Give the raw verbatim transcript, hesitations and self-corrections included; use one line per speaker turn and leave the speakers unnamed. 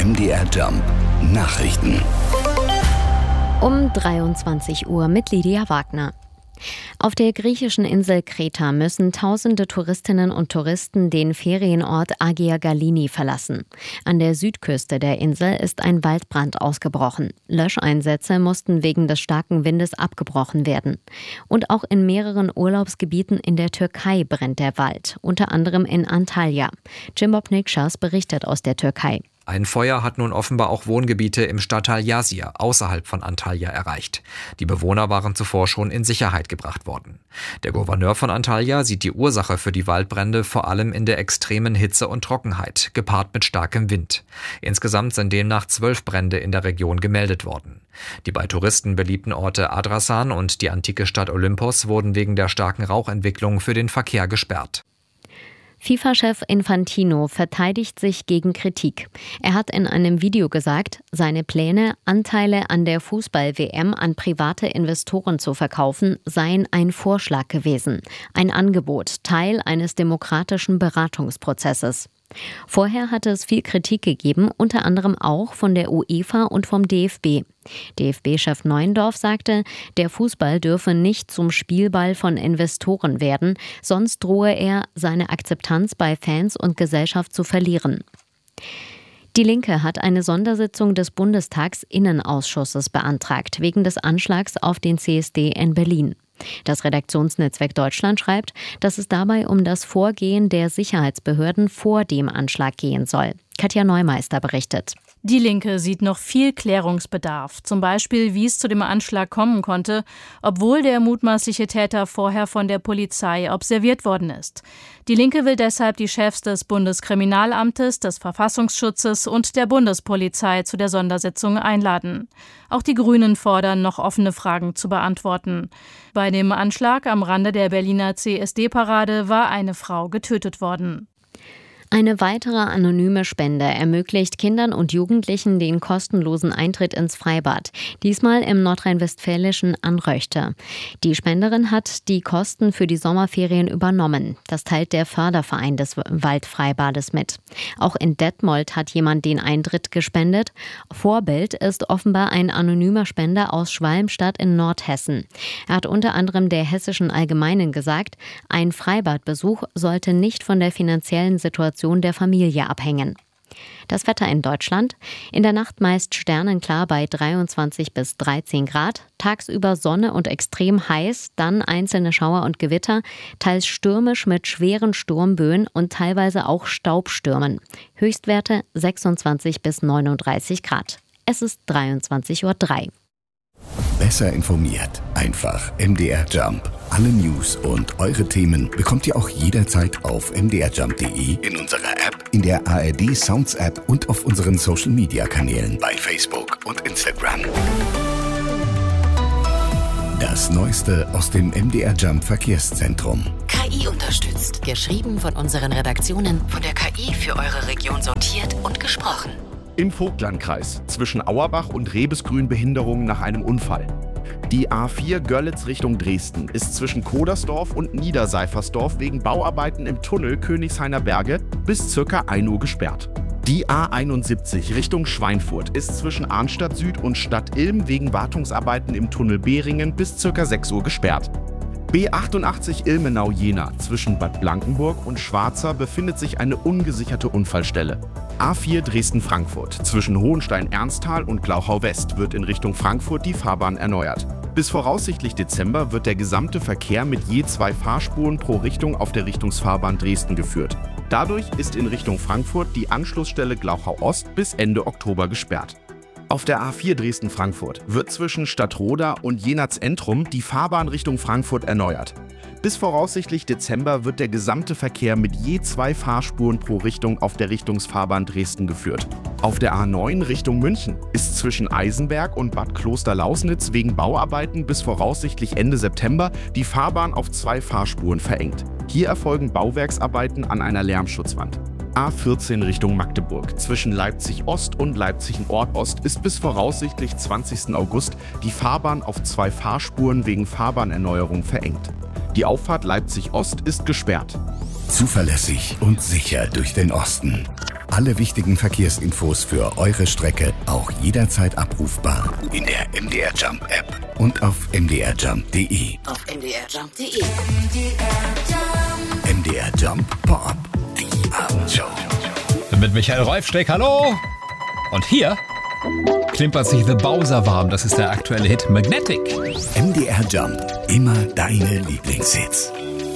M D R Jump Nachrichten.
Um dreiundzwanzig Uhr mit Lydia Wagner. Auf der griechischen Insel Kreta müssen tausende Touristinnen und Touristen den Ferienort Agia Galini verlassen. An der Südküste der Insel ist ein Waldbrand ausgebrochen. Löscheinsätze mussten wegen des starken Windes abgebrochen werden. Und auch in mehreren Urlaubsgebieten in der Türkei brennt der Wald, unter anderem in Antalya. Cimbop Nikşas berichtet aus der Türkei.
Ein Feuer hat nun offenbar auch Wohngebiete im Stadtteil Yazir außerhalb von Antalya erreicht. Die Bewohner waren zuvor schon in Sicherheit gebracht worden. Der Gouverneur von Antalya sieht die Ursache für die Waldbrände vor allem in der extremen Hitze und Trockenheit, gepaart mit starkem Wind. Insgesamt sind demnach zwölf Brände in der Region gemeldet worden. Die bei Touristen beliebten Orte Adrasan und die antike Stadt Olympos wurden wegen der starken Rauchentwicklung für den Verkehr gesperrt.
FIFA-Chef Infantino verteidigt sich gegen Kritik. Er hat in einem Video gesagt, seine Pläne, Anteile an der Fußball-W M an private Investoren zu verkaufen, seien ein Vorschlag gewesen. Ein Angebot, Teil eines demokratischen Beratungsprozesses. Vorher hatte es viel Kritik gegeben, unter anderem auch von der UEFA und vom D F B. D F B-Chef Neuendorf sagte, der Fußball dürfe nicht zum Spielball von Investoren werden, sonst drohe er, seine Akzeptanz bei Fans und Gesellschaft zu verlieren. Die Linke hat eine Sondersitzung des Bundestagsinnenausschusses beantragt, wegen des Anschlags auf den C S D in Berlin. Das Redaktionsnetzwerk Deutschland schreibt, dass es dabei um das Vorgehen der Sicherheitsbehörden vor dem Anschlag gehen soll. Katja Neumeister berichtet.
Die Linke sieht noch viel Klärungsbedarf. Zum Beispiel, wie es zu dem Anschlag kommen konnte, obwohl der mutmaßliche Täter vorher von der Polizei observiert worden ist. Die Linke will deshalb die Chefs des Bundeskriminalamtes, des Verfassungsschutzes und der Bundespolizei zu der Sondersitzung einladen. Auch die Grünen fordern, noch offene Fragen zu beantworten. Bei dem Anschlag am Rande der Berliner C S D-Parade war eine Frau getötet worden.
Eine weitere anonyme Spende ermöglicht Kindern und Jugendlichen den kostenlosen Eintritt ins Freibad, diesmal im nordrhein-westfälischen Anröchte. Die Spenderin hat die Kosten für die Sommerferien übernommen. Das teilt der Förderverein des Waldfreibades mit. Auch in Detmold hat jemand den Eintritt gespendet. Vorbild ist offenbar ein anonymer Spender aus Schwalmstadt in Nordhessen. Er hat unter anderem der Hessischen Allgemeinen gesagt, ein Freibadbesuch sollte nicht von der finanziellen Situation der Familie abhängen. Das Wetter in Deutschland. In der Nacht meist sternenklar bei dreiundzwanzig bis dreizehn Grad. Tagsüber Sonne und extrem heiß, dann einzelne Schauer und Gewitter, teils stürmisch mit schweren Sturmböen und teilweise auch Staubstürmen. Höchstwerte sechsundzwanzig bis neununddreißig Grad. Es ist dreiundzwanzig Uhr drei.
Besser informiert. Einfach M D R Jump. Alle News und eure Themen bekommt ihr auch jederzeit auf m d r jump punkt d e, in unserer App, in der A R D Sounds App und auf unseren Social Media Kanälen bei Facebook und Instagram. Das Neueste aus dem M D R Jump Verkehrszentrum.
K I unterstützt. Geschrieben von unseren Redaktionen, von der K I für eure Region sortiert und gesprochen.
Im Vogtlandkreis zwischen Auerbach und Rebesgrün Behinderungen nach einem Unfall. Die A vier Görlitz Richtung Dresden ist zwischen Kodersdorf und Niederseifersdorf wegen Bauarbeiten im Tunnel Königshainer Berge bis ca. ein Uhr gesperrt. Die A einundsiebzig Richtung Schweinfurt ist zwischen Arnstadt Süd und Stadt Ilm wegen Wartungsarbeiten im Tunnel Behringen bis ca. sechs Uhr gesperrt. B achtundachtzig Ilmenau-Jena zwischen Bad Blankenburg und Schwarza befindet sich eine ungesicherte Unfallstelle. A vier Dresden-Frankfurt zwischen Hohenstein-Ernsthal und Glauchau-West wird in Richtung Frankfurt die Fahrbahn erneuert. Bis voraussichtlich Dezember wird der gesamte Verkehr mit je zwei Fahrspuren pro Richtung auf der Richtungsfahrbahn Dresden geführt. Dadurch ist in Richtung Frankfurt die Anschlussstelle Glauchau-Ost bis Ende Oktober gesperrt. Auf der A vier Dresden-Frankfurt wird zwischen Stadtroda und Jenatz-Entrum die Fahrbahn Richtung Frankfurt erneuert. Bis voraussichtlich Dezember wird der gesamte Verkehr mit je zwei Fahrspuren pro Richtung auf der Richtungsfahrbahn Dresden geführt. Auf der A neun Richtung München ist zwischen Eisenberg und Bad Klosterlausnitz wegen Bauarbeiten bis voraussichtlich Ende September die Fahrbahn auf zwei Fahrspuren verengt. Hier erfolgen Bauwerksarbeiten an einer Lärmschutzwand. A vierzehn Richtung Magdeburg zwischen Leipzig Ost und Leipzig Nordost ist bis voraussichtlich zwanzigsten August die Fahrbahn auf zwei Fahrspuren wegen Fahrbahnerneuerung verengt. Die Auffahrt Leipzig Ost ist gesperrt.
Zuverlässig und sicher durch den Osten. Alle wichtigen Verkehrsinfos für eure Strecke auch jederzeit abrufbar in der M D R Jump App und auf m d r jump punkt d e.
Auf m d r jump punkt d e.
M D R Jump Pop-Up, die Abendshow.
Mit Michael Reufsteck, hallo! Und hier klimpert sich The Bowser warm, das ist der aktuelle Hit Magnetic.
M D R Jump, immer deine Lieblingshits.